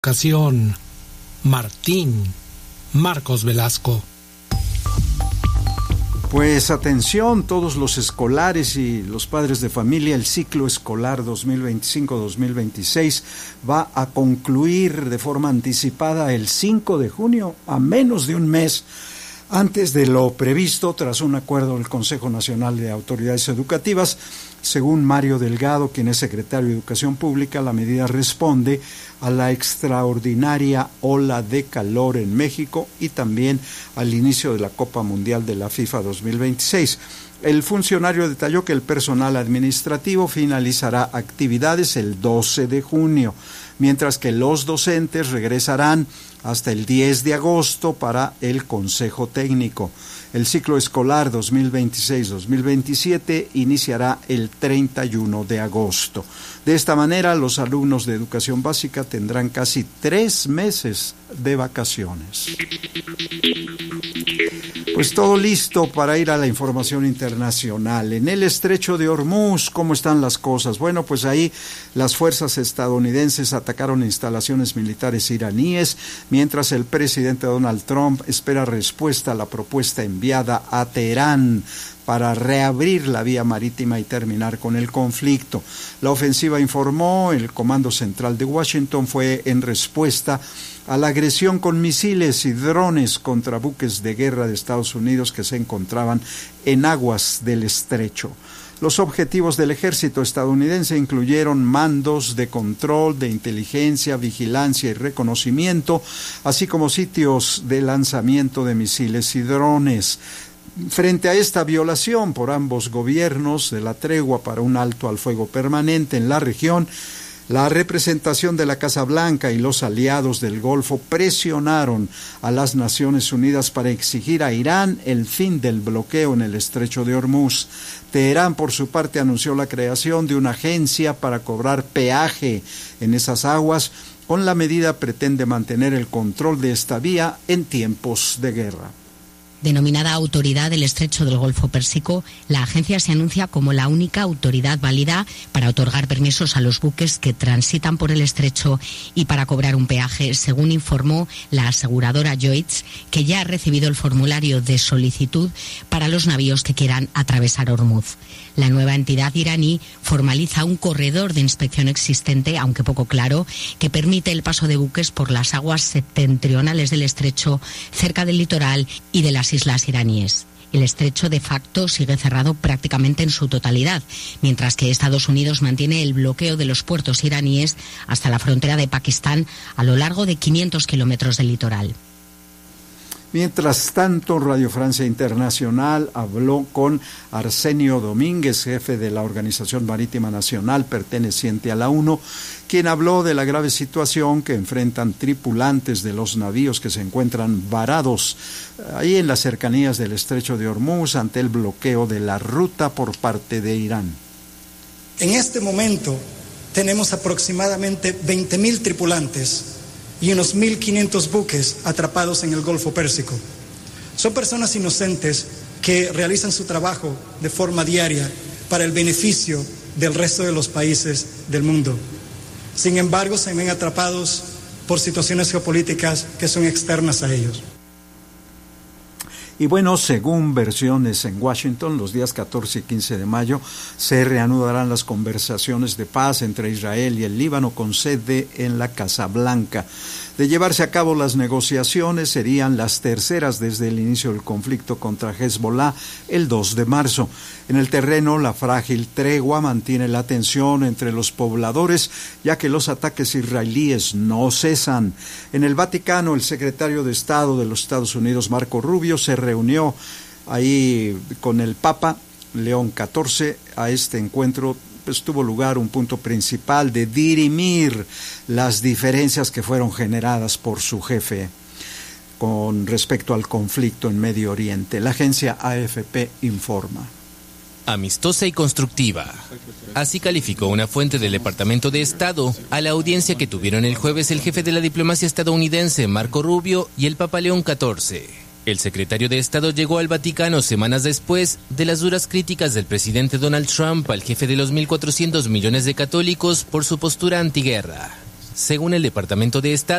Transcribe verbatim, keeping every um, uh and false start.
Ocasión, Martín Marcos Velasco. Pues atención todos los escolares y los padres de familia, el ciclo escolar dos mil veinticinco dos mil veintiséis va a concluir de forma anticipada el cinco de junio, a menos de un mes antes de lo previsto, tras un acuerdo del Consejo Nacional de Autoridades Educativas. Según Mario Delgado, quien es secretario de Educación Pública, la medida responde a la extraordinaria ola de calor en México y también al inicio de la Copa Mundial de la FIFA dos mil veintiséis. El funcionario detalló que el personal administrativo finalizará actividades el doce de junio, mientras que los docentes regresarán hasta el diez de agosto para el Consejo Técnico. El ciclo escolar dos mil veintiséis dos mil veintisiete iniciará el treinta y uno de agosto. De esta manera, los alumnos de educación básica tendrán casi tres meses de vacaciones. Pues todo listo para ir a la información internacional. En el estrecho de Hormuz, ¿cómo están las cosas? Bueno, pues ahí las fuerzas estadounidenses atacaron instalaciones militares iraníes, mientras el presidente Donald Trump espera respuesta a la propuesta enviada a Teherán para reabrir la vía marítima y terminar con el conflicto. La ofensiva, informó el Comando Central de Washington, fue en respuesta a la agresión con misiles y drones contra buques de guerra de Estados Unidos que se encontraban en aguas del estrecho. Los objetivos del ejército estadounidense incluyeron mandos de control, de inteligencia, vigilancia y reconocimiento, así como sitios de lanzamiento de misiles y drones. Frente a esta violación por ambos gobiernos de la tregua para un alto al fuego permanente en la región, la representación de la Casa Blanca y los aliados del Golfo presionaron a las Naciones Unidas para exigir a Irán el fin del bloqueo en el estrecho de Hormuz. Teherán, por su parte, anunció la creación de una agencia para cobrar peaje en esas aguas. Con la medida pretende mantener el control de esta vía en tiempos de guerra. Denominada Autoridad del Estrecho del Golfo Pérsico, la agencia se anuncia como la única autoridad válida para otorgar permisos a los buques que transitan por el estrecho y para cobrar un peaje, según informó la aseguradora Lloyds, que ya ha recibido el formulario de solicitud para los navíos que quieran atravesar Hormuz. La nueva entidad iraní formaliza un corredor de inspección existente, aunque poco claro, que permite el paso de buques por las aguas septentrionales del estrecho, cerca del litoral y de las islas iraníes. El estrecho de facto sigue cerrado prácticamente en su totalidad, mientras que Estados Unidos mantiene el bloqueo de los puertos iraníes hasta la frontera de Pakistán a lo largo de quinientos kilómetros del litoral. Mientras tanto, Radio Francia Internacional habló con Arsenio Domínguez, jefe de la Organización Marítima Nacional perteneciente a la ONU, quien habló de la grave situación que enfrentan tripulantes de los navíos que se encuentran varados ahí en las cercanías del estrecho de Hormuz ante el bloqueo de la ruta por parte de Irán. En este momento tenemos aproximadamente veinte mil tripulantes y unos mil quinientos buques atrapados en el Golfo Pérsico. Son personas inocentes que realizan su trabajo de forma diaria para el beneficio del resto de los países del mundo. Sin embargo, se ven atrapados por situaciones geopolíticas que son externas a ellos. Y bueno, según versiones en Washington, los días catorce y quince de mayo se reanudarán las conversaciones de paz entre Israel y el Líbano con sede en la Casa Blanca. De llevarse a cabo las negociaciones, serían las terceras desde el inicio del conflicto contra Hezbollah el dos de marzo. En el terreno, la frágil tregua mantiene la tensión entre los pobladores, ya que los ataques israelíes no cesan. En el Vaticano, el secretario de Estado de los Estados Unidos, Marco Rubio, se reunió ahí con el Papa León catorce. A este encuentro pues tuvo lugar un punto principal de dirimir las diferencias que fueron generadas por su jefe con respecto al conflicto en Medio Oriente. La agencia A F P informa. Amistosa y constructiva. Así calificó una fuente del Departamento de Estado a la audiencia que tuvieron el jueves el jefe de la diplomacia estadounidense, Marco Rubio, y el Papa León catorce. El secretario de Estado llegó al Vaticano semanas después de las duras críticas del presidente Donald Trump al jefe de los mil cuatrocientos millones de católicos por su postura antiguerra. Según el Departamento de Estado,